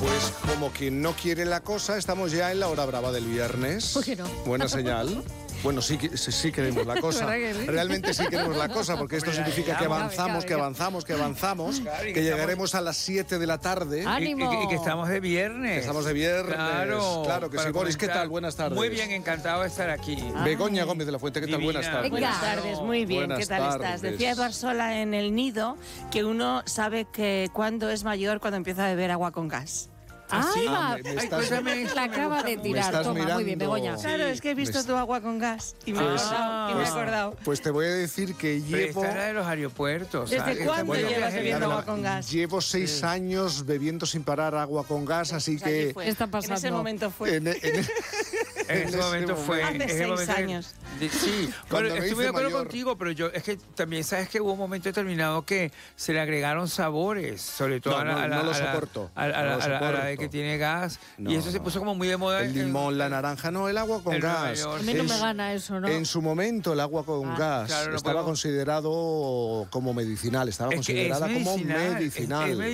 Pues como quien no quiere la cosa, estamos ya en la hora brava del viernes. ¿Por qué no? Buena señal. Bueno, sí queremos la cosa. Realmente sí queremos la cosa, porque esto significa que avanzamos, que llegaremos a las 7 de la tarde. ¡Ánimo! Y que estamos de viernes. Que estamos de viernes. Claro que sí. Boris, ¿qué tal? Buenas tardes. Muy bien, encantado de estar aquí. Begoña Gómez de la Fuente, ¿qué tal? Divina. Buenas tardes. Buenas tardes, muy bien, Buenas ¿qué tal tardes. estás? Decía Eduard Sola en El Nido que uno sabe que cuando es mayor cuando empieza a beber agua con gas. ¡Ay, va! me estás- La acaba de Me tirar. estás Toma, muy bien, mirando. Begoña. Claro, es que he visto tu agua con gas y me he acordado. Pues te voy a decir que Pero llevo... esta era de los aeropuertos. ¿Desde ¿sabes? cuándo Bueno, llevas viaje- bebiendo agua con gas? Llevo 6 años bebiendo sin parar agua con gas, así O sea, allí que... fue. ¿Qué está En ese pasando? momento fue. En En ese momento fue. Hace en ese 6 momento- años. Sí, Cuando bueno, me estoy hice muy de acuerdo mayor. contigo, pero yo es que también sabes que hubo un momento determinado que se le agregaron sabores, sobre todo No, no lo soporto. a No lo la soporto. de que tiene gas, No, y eso se no. puso como muy de moda. El limón, la naranja, no, el agua con en Nueva gas. York. A mí no En me su- gana eso, ¿no? En su momento el agua con gas claro, no estaba podemos- considerado como medicinal, estaba Es que es considerada como medicinal, medicinal. es